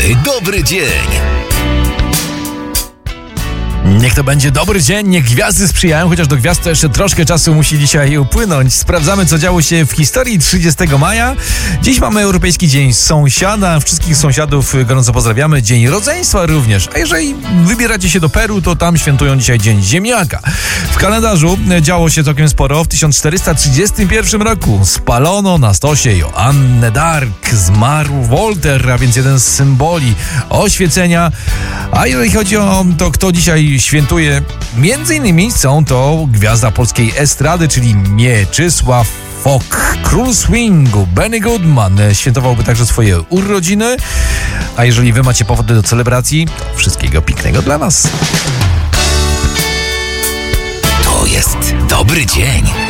dobry dzień. Niech to będzie dobry dzień, niech gwiazdy sprzyjają, chociaż do gwiazd to jeszcze troszkę czasu musi dzisiaj upłynąć. Sprawdzamy, co działo się w historii 30 maja. Dziś mamy Europejski Dzień Sąsiada. Wszystkich sąsiadów gorąco pozdrawiamy. Dzień rodzeństwa również. A jeżeli wybieracie się do Peru, to tam świętują dzisiaj Dzień Ziemniaka. W kalendarzu działo się całkiem sporo. W 1431 roku spalono na stosie Joannę d'Arc. Zmarł Voltaire, a więc jeden z symboli oświecenia. A jeżeli chodzi o to, kto dzisiaj świętuje, między innymi są to gwiazda polskiej estrady, czyli Mieczysław Fok. Król swingu Benny Goodman świętowałby także swoje urodziny. A jeżeli wy macie powody do celebracji, to wszystkiego pięknego dla was. To jest dobry dzień.